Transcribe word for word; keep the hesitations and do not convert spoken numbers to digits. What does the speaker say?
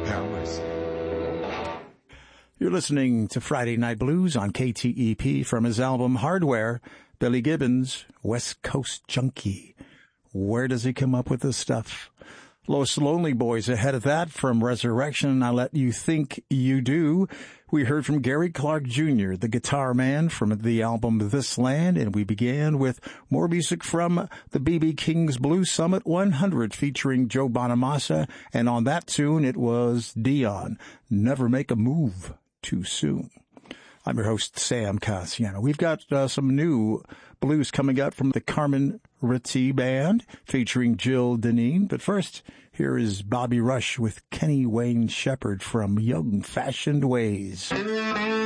hours. You're listening to Friday Night Blues on K T E P from his album Hardware, Billy Gibbons, West Coast Junkie. Where does he come up with this stuff? Los Lonely Boys ahead of that from Resurrection, I Let You Think You Do. We heard from Gary Clark Junior, the guitar man from the album This Land, and we began with more music from the B B King's Blues Summit one hundred featuring Joe Bonamassa, and on that tune it was Dion, Never Make a Move Too Soon. I'm your host, Sam Cassiano. We've got uh, some new blues coming up from the Carmen Ritchie Band featuring Jill Deneen. But first, here is Bobby Rush with Kenny Wayne Shepherd from Young Fashioned Ways.